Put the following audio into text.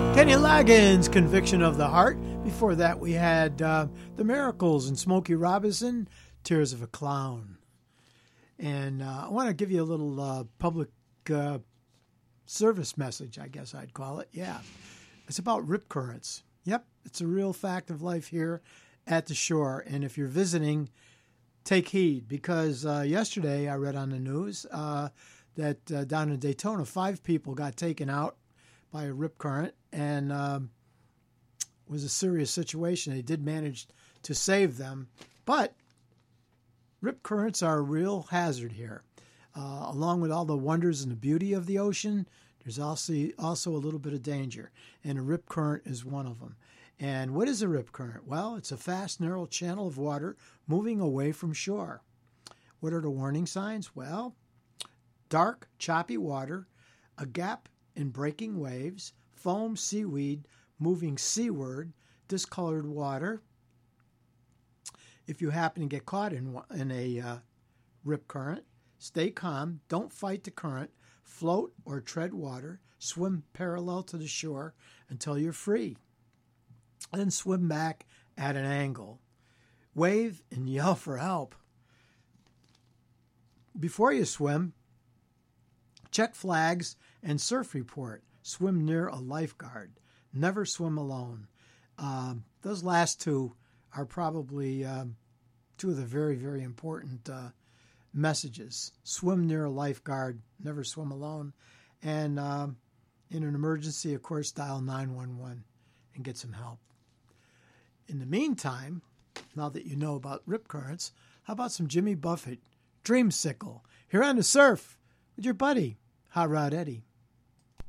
Kenny Loggins, Conviction of the Heart. Before that, we had The Miracles and Smokey Robinson, Tears of a Clown. And I want to give you a little public service message, I guess I'd call it. Yeah, it's about rip currents. Yep, it's a real fact of life here at the shore. And if you're visiting, take heed, because yesterday I read on the news that down in Daytona, 5 people got taken out by a rip current, and was a serious situation. They did manage to save them, but rip currents are a real hazard here. Along with all the wonders and the beauty of the ocean, there's also a little bit of danger, and a rip current is one of them. And what is a rip current? Well, it's a fast, narrow channel of water moving away from shore. What are the warning signs? Well, dark, choppy water, a gap in breaking waves, foam, seaweed moving seaward, discolored water. If you happen to get caught in a rip current, stay calm, don't fight the current, float or tread water, swim parallel to the shore until you're free, then swim back at an angle. Wave and yell for help. Before you swim, check flags and surf report. Swim near a lifeguard. Never swim alone. Those last two are probably two of the very, very important messages. Swim near a lifeguard. Never swim alone. And in an emergency, of course, dial 911 and get some help. In the meantime, now that you know about rip currents, how about some Jimmy Buffett, Dreamsicle, here on the surf with your buddy, Hot Rod Eddie.